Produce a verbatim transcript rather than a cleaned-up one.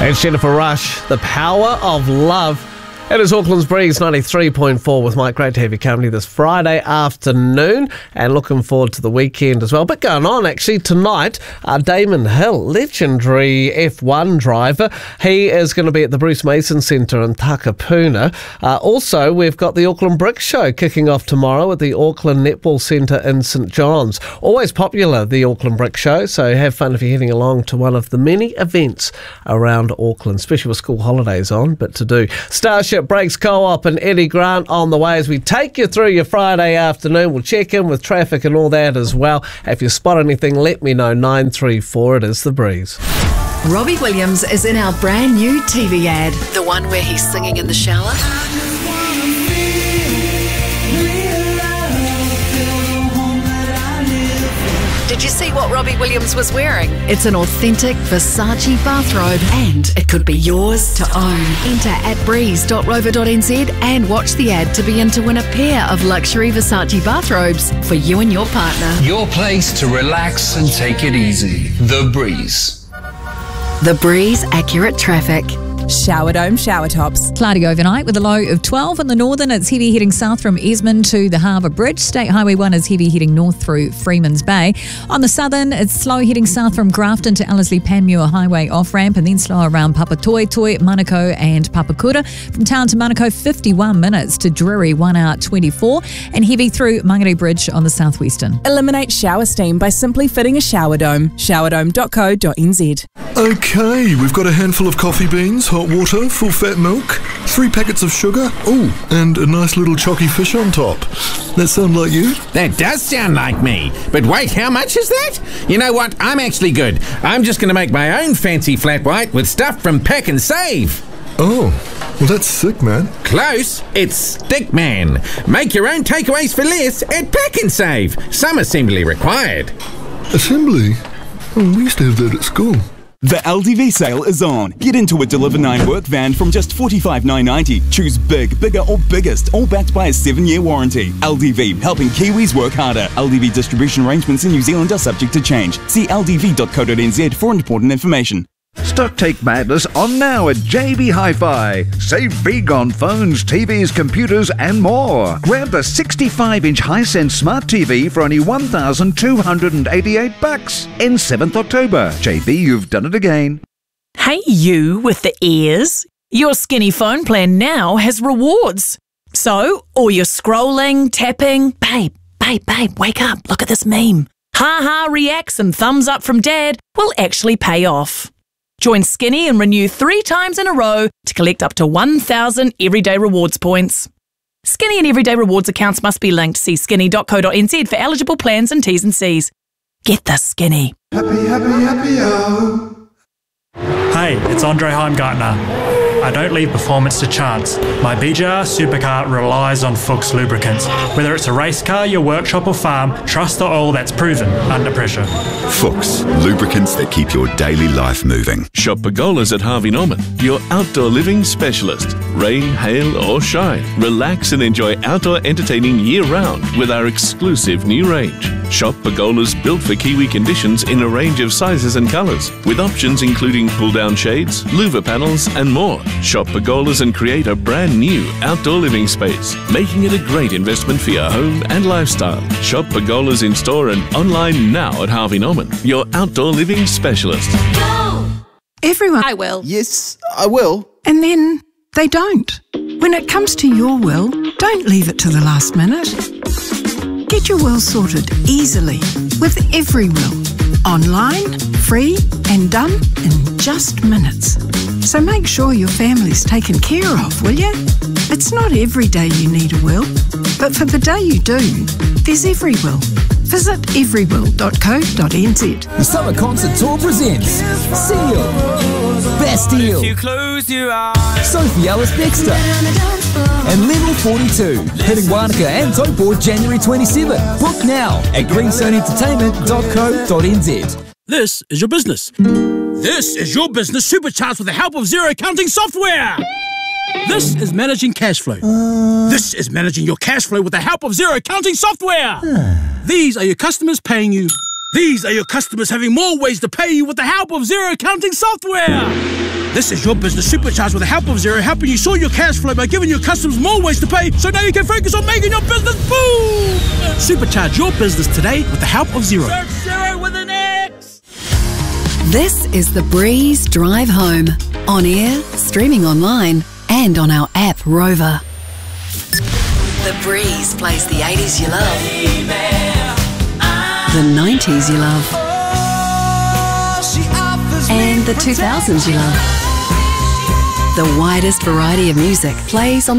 It's Jennifer Rush, The Power of Love. It is Auckland's Breeze ninety-three point four with Mike. Great to have your company this Friday afternoon and looking forward to the weekend as well. But going on actually tonight, uh, Damon Hill, legendary F one driver. He is going to be at the Bruce Mason Centre in Takapuna. Uh, also, we've got the Auckland Brick Show kicking off tomorrow at the Auckland Netball Centre in St John's. Always popular, the Auckland Brick Show, so have fun if you're heading along to one of the many events around Auckland, especially with school holidays on, but to do. Starship Breaks Co-op and Eddie Grant on the way as we take you through your Friday afternoon. We'll check in with traffic and all that as well. If you spot anything, let me know. nine three four, it is The Breeze. Robbie Williams is in our brand new T V ad. The one where he's singing in the shower. Did you see what Robbie Williams was wearing? It's an authentic Versace bathrobe and it could be yours to own. Enter at breeze dot rover dot n z and watch the ad to be in to win a pair of luxury Versace bathrobes for you and your partner. Your place to relax and take it easy. The Breeze. The Breeze Accurate Traffic. Shower Dome shower tops. Cloudy overnight with a low of twelve in the northern. It's heavy heading south from Esmond to the Harbour Bridge. State Highway one is heavy heading north through Freeman's Bay. On the southern, it's slow heading south from Grafton to Ellerslie Panmure Highway off-ramp and then slow around Papatoetoe, Manukau and Papakura. From town to Manukau, fifty-one minutes to Drury, one hour twenty-four. And heavy through Mangere Bridge on the southwestern. Eliminate shower steam by simply fitting a shower dome. shower dome dot co dot n z. Okay, we've got a handful of coffee beans, hot water, full fat milk, three packets of sugar, oh, and a nice little chocky fish on top. That sound like you? That does sound like me. But wait, how much is that? You know what? I'm actually good. I'm just going to make my own fancy flat white with stuff from Pack and Save. Oh, well that's sick, man. Close. It's Stickman. Make your own takeaways for less at Pack and Save. Some assembly required. Assembly? Oh, we used to have that at school. The L D V sale is on. Get into a Deliver nine work van from just forty-five thousand nine hundred ninety. Choose big, bigger or biggest, all backed by a seven year warranty. L D V, helping Kiwis work harder. L D V distribution arrangements in New Zealand are subject to change. See l d v dot co dot n z for important information. Stock take madness on now at J B Hi-Fi. Save big on phones, T Vs, computers and more. Grab the sixty-five inch Hisense Smart T V for only one thousand two hundred eighty-eight bucks. End seventh October. J B, you've done it again. Hey you with the ears. Your Skinny phone plan now has rewards. So, all your scrolling, tapping, babe, babe, babe, wake up, look at this meme. Ha-ha reacts and thumbs up from dad will actually pay off. Join Skinny and renew three times in a row to collect up to one thousand Everyday Rewards points. Skinny and Everyday Rewards accounts must be linked. See skinny dot co dot n z for eligible plans and T's and C's. Get the Skinny. Happy, happy, happy, oh. Hey, it's Andre Heimgartner. I don't leave performance to chance. My B J R supercar relies on Fuchs lubricants. Whether it's a race car, your workshop or farm, trust the oil that's proven under pressure. Fuchs, lubricants that keep your daily life moving. Shop Pergolas at Harvey Norman, your outdoor living specialist. Rain, hail or shine, relax and enjoy outdoor entertaining year-round with our exclusive new range. Shop Pergolas built for Kiwi conditions in a range of sizes and colours, with options including pull-down shades, louver panels and more. Shop Pergolas and create a brand new outdoor living space, making it a great investment for your home and lifestyle. Shop Pergolas in store and online now at Harvey Norman, your outdoor living specialist. Go! Everyone. I will. Yes, I will. And then they don't. When it comes to your will, don't leave it to the last minute. Get your will sorted easily with Every Will. Online, free and done in just minutes. So make sure your family's taken care of, will you? It's not every day you need a will, but for the day you do, there's Every Will. Visit every will dot co dot n z. The Summer Concert Tour presents Seal, Bastille, Sophie Ellis Bextor, and Level forty-two, hitting Wanaka and Taupo January twenty-seventh. Book now at greenstone entertainment dot co dot n z. This is your business. This is your business supercharged with the help of Xero accounting software. This is managing cash flow. Uh... This is managing your cash flow with the help of Xero accounting software. These are your customers paying you. These are your customers having more ways to pay you with the help of Xero accounting software. This is your business supercharged with the help of Xero, helping you sort your cash flow by giving your customers more ways to pay, so now you can focus on making your business boom! Supercharge your business today with the help of Xero. Search Xero with an X! This is The Breeze Drive Home. On air, streaming online, and on our app Rover. The Breeze plays the eighties you love, the nineties you love, and the two thousands you love. The widest variety of music plays on the